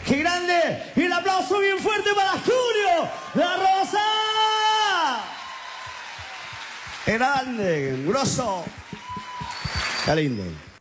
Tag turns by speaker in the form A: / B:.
A: ¡Qué grande! Y el aplauso bien fuerte para Julio La Rosa. ¡Qué grande! ¡Grosso! ¡Qué lindo!